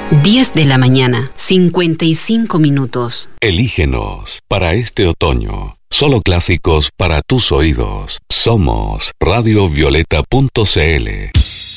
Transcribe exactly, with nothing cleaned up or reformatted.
diez de la mañana, cincuenta y cinco minutos. Elígenos para este otoño. Solo clásicos para tus oídos. Somos radio violeta punto c l.